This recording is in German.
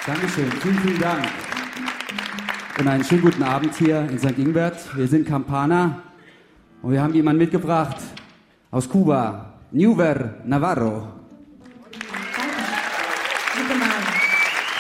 Dankeschön, vielen, vielen Dank. Und einen schönen guten Abend hier in St. Ingbert. Wir sind Campana und wir haben jemanden mitgebracht aus Kuba, Neuver Navarro. Danke.